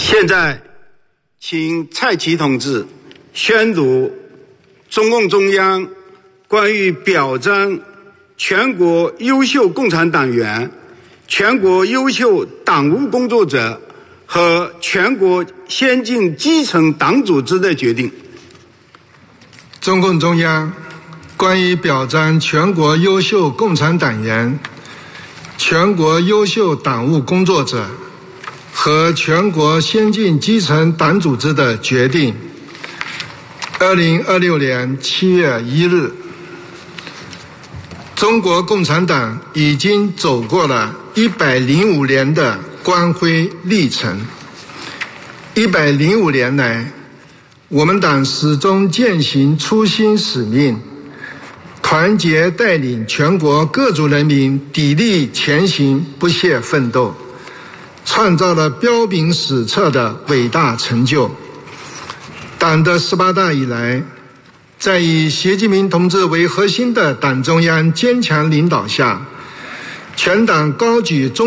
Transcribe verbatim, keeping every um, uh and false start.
现在，请蔡奇同志宣读中共中央关于表彰全国优秀共产党员、全国优秀党务工作者和全国先进基层党组织的决定。 中共中央关于表彰全国优秀共产党员、全国优秀党务工作者和全国先进基层党组织的决定。二零二六年七月一日，中国共产党已经走过了一百零五年的光辉历程。一百零五年来，我们党始终践行初心使命，团结带领全国各族人民砥砺前行，不懈奋斗，创造了彪炳史册的伟大成就。党的十八大以来，在以习近平同志为核心的党中央坚强领导下，全党高举中